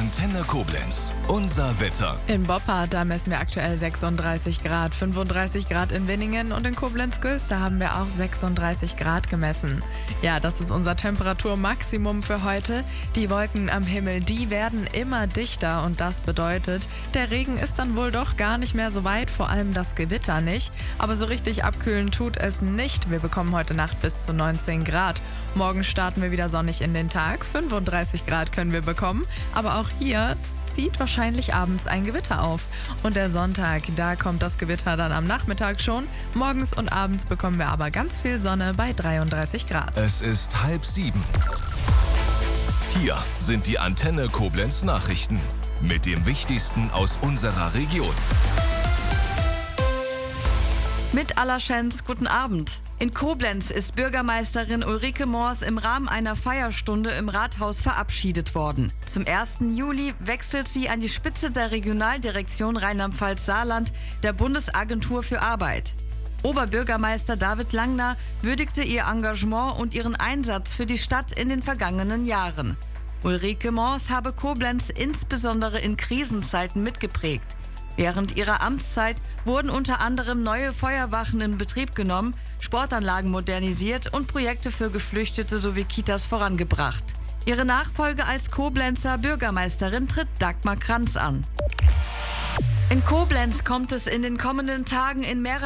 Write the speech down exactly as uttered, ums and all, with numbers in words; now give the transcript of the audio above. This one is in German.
Antenne Koblenz. Unser Wetter. In Boppard, da messen wir aktuell sechsunddreißig Grad, fünfunddreißig Grad in Winningen und in Koblenz-Gülz, da haben wir auch sechsunddreißig Grad gemessen. Ja, das ist unser Temperaturmaximum für heute. Die Wolken am Himmel, die werden immer dichter und das bedeutet, der Regen ist dann wohl doch gar nicht mehr so weit, vor allem das Gewitter nicht. Aber so richtig abkühlen tut es nicht. Wir bekommen heute Nacht bis zu neunzehn Grad. Morgen starten wir wieder sonnig in den Tag. fünfunddreißig Grad können wir bekommen. Aber auch hier zieht wahrscheinlich abends ein Gewitter auf. Und der Sonntag, da kommt das Gewitter dann am Nachmittag schon. Morgens und abends bekommen wir aber ganz viel Sonne bei dreiunddreißig Grad. Es ist halb sieben. Hier sind die Antenne Koblenz Nachrichten mit dem Wichtigsten aus unserer Region. Mit allerschänz guten Abend. In Koblenz ist Bürgermeisterin Ulrike Moors im Rahmen einer Feierstunde im Rathaus verabschiedet worden. Zum ersten Juli wechselt sie an die Spitze der Regionaldirektion Rheinland-Pfalz-Saarland der Bundesagentur für Arbeit. Oberbürgermeister David Langner würdigte ihr Engagement und ihren Einsatz für die Stadt in den vergangenen Jahren. Ulrike Moors habe Koblenz insbesondere in Krisenzeiten mitgeprägt. Während ihrer Amtszeit wurden unter anderem neue Feuerwachen in Betrieb genommen, Sportanlagen modernisiert und Projekte für Geflüchtete sowie Kitas vorangebracht. Ihre Nachfolge als Koblenzer Bürgermeisterin tritt Dagmar Kranz an. In Koblenz kommt es in den kommenden Tagen in mehreren